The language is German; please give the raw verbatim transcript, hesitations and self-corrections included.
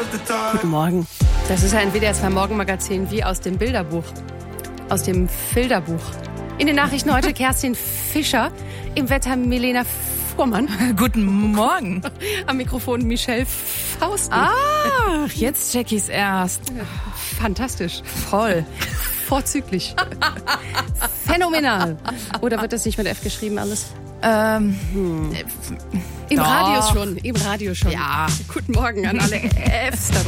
Guten Morgen. Das ist ein W D R zwei Morgenmagazin wie aus dem Bilderbuch. Aus dem Filderbuch. In den Nachrichten heute Kerstin Fischer. Im Wetter Milena Fuhrmann. Guten Morgen. Am Mikrofon Michelle Fausten. Ah, jetzt check ich's erst. Fantastisch. Voll. Vorzüglich. Phänomenal. Oder wird das nicht mit F geschrieben alles? Ähm, Im Doch. Radio schon. Im Radio schon. Ja. Guten Morgen an alle Fs da